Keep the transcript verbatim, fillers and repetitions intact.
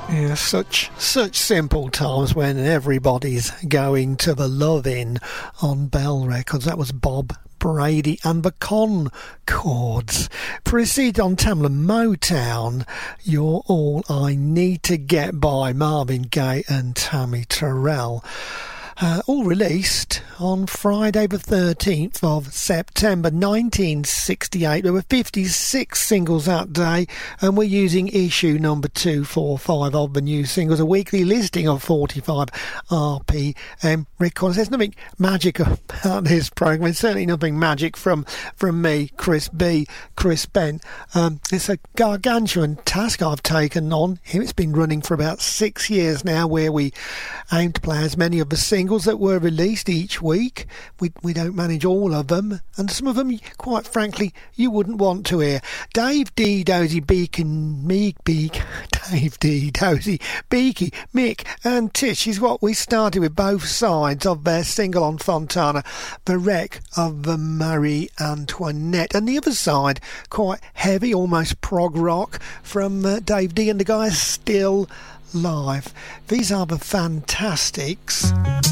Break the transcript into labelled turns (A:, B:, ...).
A: Yeah, such such simple times when everybody's going to the loving on Bell Records. That was Bob Brady and the Concords. Proceed on Tamla Motown, You're All I Need to Get By, Marvin Gaye and Tammy Terrell. Uh, all released on Friday the thirteenth of September nineteen sixty-eight. There were fifty-six singles that day, and we're using issue number two forty-five of the new singles, a weekly listing of forty-five R P M records. There's nothing magic about this programme. It's certainly nothing magic from, from me, Chris B, Chris Bent. Um, it's a gargantuan task I've taken on him. It's been running for about six years now, where we aim to play as many of the singles that were released each week. We we don't manage all of them, and some of them, quite frankly, you wouldn't want to hear. Dave D, Dozy, Beacon, Meek, Beak, Dave D, Dozy, Beaky, Mick and Tish is what we started with, both sides of their single on Fontana, The Wreck of the Marie Antoinette, and the other side, quite heavy, almost prog rock, from uh, Dave D and the guys Still Live. These are the Fantastics.